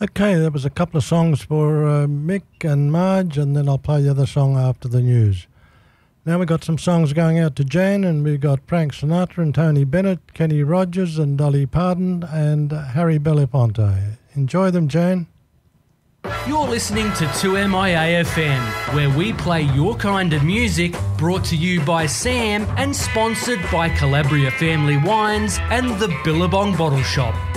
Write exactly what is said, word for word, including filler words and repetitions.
Okay, that was a couple of songs for uh, Mick and Marge, and then I'll play the other song after the news. Now we've got some songs going out to Jane, and we've got Frank Sinatra and Tony Bennett, Kenny Rogers and Dolly Parton, and Harry Belafonte. Enjoy them, Jane. You're listening to two M I A F M, where we play your kind of music, brought to you by Sam and sponsored by Calabria Family Wines and the Billabong Bottle Shop.